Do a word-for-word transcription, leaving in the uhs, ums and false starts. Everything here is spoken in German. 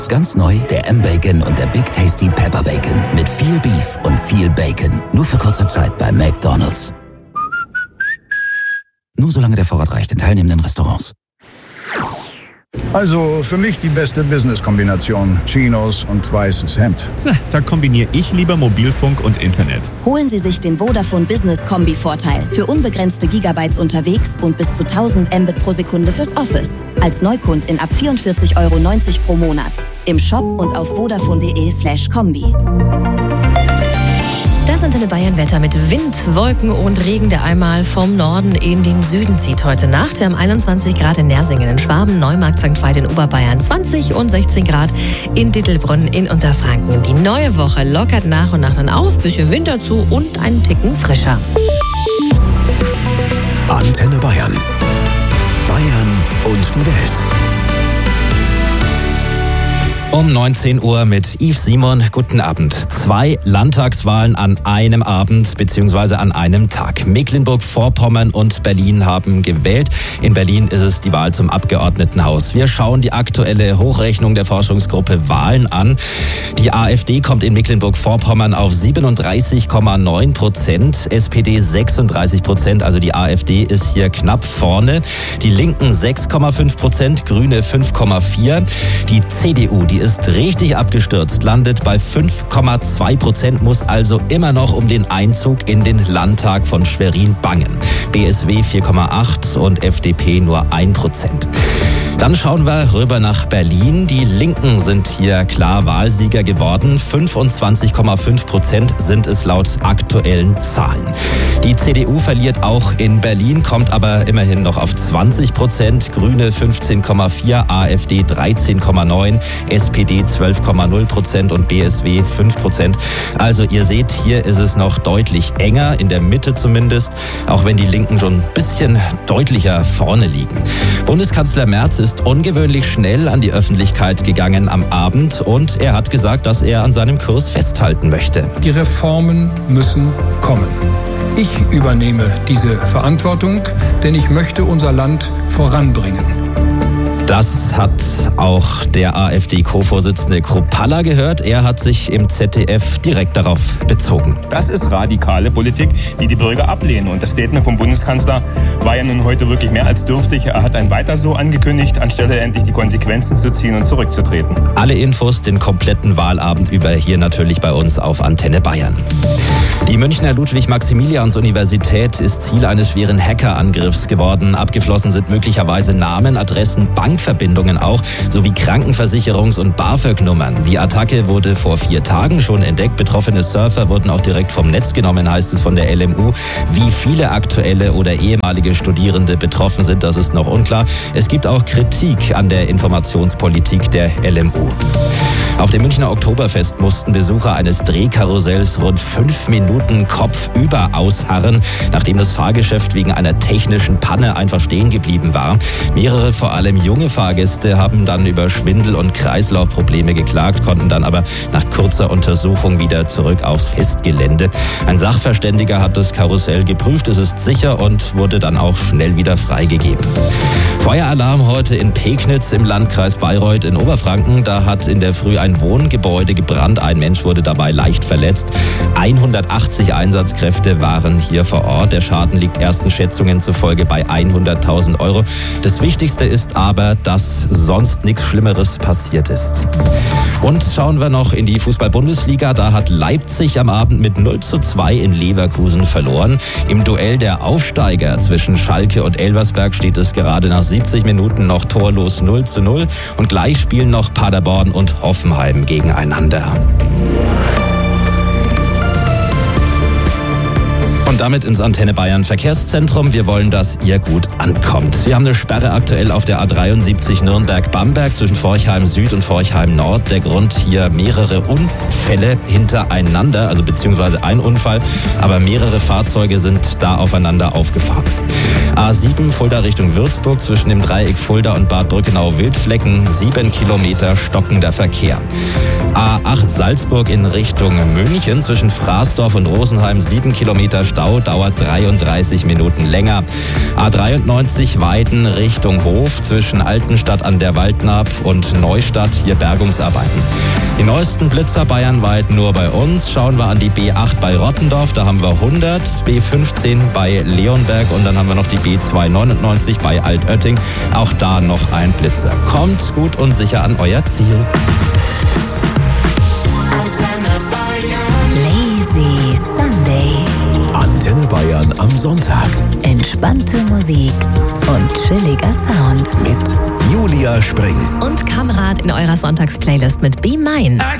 Ganz neu der M-Bacon und der Big Tasty Pepper Bacon. Mit viel Beef und viel Bacon. Nur für kurze Zeit bei McDonald's. Nur solange der Vorrat reicht in teilnehmenden Restaurants. Also für mich die beste Business-Kombination. Chinos und weißes Hemd. Na, da kombiniere ich lieber Mobilfunk und Internet. Holen Sie sich den Vodafone Business Kombi-Vorteil. Für unbegrenzte Gigabytes unterwegs und bis zu tausend Mbit pro Sekunde fürs Office. Als Neukund in ab vierundvierzig Euro neunzig pro Monat. Im Shop und auf vodafone.de slash Kombi. Das Antenne Bayern Wetter mit Wind, Wolken und Regen, der einmal vom Norden in den Süden zieht heute Nacht. Wir haben einundzwanzig Grad in Nersingen in Schwaben, Neumarkt, Sankt Veit in Oberbayern zwanzig und sechzehn Grad in Dittelbrunn in Unterfranken. Die neue Woche lockert nach und nach dann auf, bisschen Wind dazu und einen Ticken frischer. Antenne Bayern. Bayern und die Welt. Um neunzehn Uhr mit Yves Simon. Guten Abend. Zwei Landtagswahlen an einem Abend bzw. an einem Tag. Mecklenburg-Vorpommern und Berlin haben gewählt. In Berlin ist es die Wahl zum Abgeordnetenhaus. Wir schauen die aktuelle Hochrechnung der Forschungsgruppe Wahlen an. Die AfD kommt in Mecklenburg-Vorpommern auf siebenunddreißig Komma neun Prozent, S P D sechsunddreißig Prozent, also die AfD ist hier knapp vorne. Die Linken sechs Komma fünf Prozent, Grüne fünf Komma vier. Die C D U, die ist richtig abgestürzt, landet bei fünf Komma zwei Prozent, muss also immer noch um den Einzug in den Landtag von Schwerin bangen. B S W vier Komma acht und F D P nur ein Prozent. Dann schauen wir rüber nach Berlin. Die Linken sind hier klar Wahlsieger geworden. fünfundzwanzig Komma fünf Prozent sind es laut aktuellen Zahlen. Die C D U verliert auch in Berlin, kommt aber immerhin noch auf zwanzig Prozent. Grüne fünfzehn Komma vier, AfD dreizehn Komma neun, S P D zwölf Komma null Prozent und B S W fünf Prozent. Also ihr seht, hier ist es noch deutlich enger, in der Mitte zumindest, auch wenn die Linken schon ein bisschen deutlicher vorne liegen. Bundeskanzler Merz ist ungewöhnlich schnell an die Öffentlichkeit gegangen am Abend und er hat gesagt, dass er an seinem Kurs festhalten möchte. Die Reformen müssen kommen. Ich übernehme diese Verantwortung, denn ich möchte unser Land voranbringen. Das hat auch der AfD-Co-Vorsitzende Kruppalla gehört. Er hat sich im Z D F direkt darauf bezogen. Das ist radikale Politik, die die Bürger ablehnen. Und das Statement vom Bundeskanzler war ja nun heute wirklich mehr als dürftig. Er hat ein Weiter so angekündigt, anstelle endlich die Konsequenzen zu ziehen und zurückzutreten. Alle Infos den kompletten Wahlabend über hier natürlich bei uns auf Antenne Bayern. Die Münchner Ludwig-Maximilians-Universität ist Ziel eines schweren Hackerangriffs geworden. Abgeflossen sind möglicherweise Namen, Adressen, Bankverbindungen auch, sowie Krankenversicherungs- und BAföG-Nummern. Die Attacke wurde vor vier Tagen schon entdeckt. Betroffene Surfer wurden auch direkt vom Netz genommen, heißt es von der L M U. Wie viele aktuelle oder ehemalige Studierende betroffen sind, das ist noch unklar. Es gibt auch Kritik an der Informationspolitik der L M U. Auf dem Münchner Oktoberfest mussten Besucher eines Drehkarussells rund fünf Minuten kopfüber ausharren, nachdem das Fahrgeschäft wegen einer technischen Panne einfach stehen geblieben war. Mehrere, vor allem junge Fahrgäste, haben dann über Schwindel- und Kreislaufprobleme geklagt, konnten dann aber nach kurzer Untersuchung wieder zurück aufs Festgelände. Ein Sachverständiger hat das Karussell geprüft, es ist sicher und wurde dann auch schnell wieder freigegeben. Feueralarm heute in Pegnitz im Landkreis Bayreuth in Oberfranken. Da hat in der Früh ein Wohngebäude gebrannt. Ein Mensch wurde dabei leicht verletzt. hundertachtzig Einsatzkräfte waren hier vor Ort. Der Schaden liegt ersten Schätzungen zufolge bei hunderttausend Euro. Das Wichtigste ist aber, dass sonst nichts Schlimmeres passiert ist. Und schauen wir noch in die Fußball-Bundesliga. Da hat Leipzig am Abend mit null zu zwei in Leverkusen verloren. Im Duell der Aufsteiger zwischen Schalke und Elversberg steht es gerade nach siebzig Minuten noch torlos null zu null. Und gleich spielen noch Paderborn und Hoffenheim gegeneinander. Und damit ins Antenne Bayern Verkehrszentrum. Wir wollen, dass ihr gut ankommt. Wir haben eine Sperre aktuell auf der A dreiundsiebzig Nürnberg-Bamberg zwischen Forchheim Süd und Forchheim Nord. Der Grund hier mehrere Unfälle hintereinander, also beziehungsweise ein Unfall, aber mehrere Fahrzeuge sind da aufeinander aufgefahren. A sieben Fulda Richtung Würzburg zwischen dem Dreieck Fulda und Bad Brückenau-Wildflecken, sieben Kilometer stockender Verkehr. A acht Salzburg in Richtung München zwischen Fraßdorf und Rosenheim, sieben Kilometer Stau Stau dauert dreiunddreißig Minuten länger. A dreiundneunzig Weiden Richtung Hof zwischen Altenstadt an der Waldnaab und Neustadt, hier Bergungsarbeiten. Die neuesten Blitzer bayernweit nur bei uns. Schauen wir an die B acht bei Rottendorf, da haben wir hundert, B fünfzehn bei Leonberg und dann haben wir noch die B zweihundertneunundneunzig bei Altötting. Auch da noch ein Blitzer. Kommt gut und sicher an euer Ziel. Lazy Sunday. Antenne Bayern am Sonntag. Entspannte Musik und chilliger Sound. Mit Julia Spring. Und Kamerad in eurer Sonntagsplaylist mit Be Mine.